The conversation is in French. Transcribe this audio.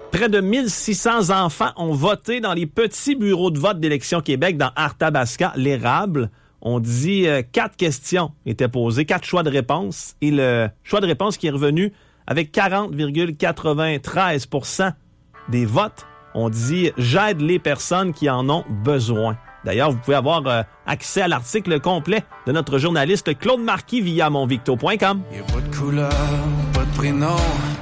Près de 1600 enfants ont voté dans les petits bureaux de vote d'Élection Québec dans Arthabasca, l'Érable. On dit 4 questions étaient posées, 4 choix de réponse. Et le choix de réponse qui est revenu avec 40,93% des votes. On dit « J'aide les personnes qui en ont besoin ». D'ailleurs, vous pouvez avoir accès à l'article complet de notre journaliste Claude Marquis via monvicto.com. Y a pas de couleur, pas de prénom.